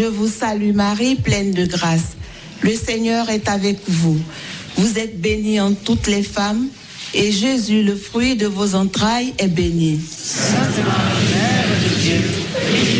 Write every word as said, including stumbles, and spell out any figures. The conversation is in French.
vous salue Marie, pleine de grâce. Le Seigneur est avec vous. Vous êtes bénie entre toutes les femmes, et Jésus, le fruit de vos entrailles, est béni. Sainte Marie, Mère de Dieu,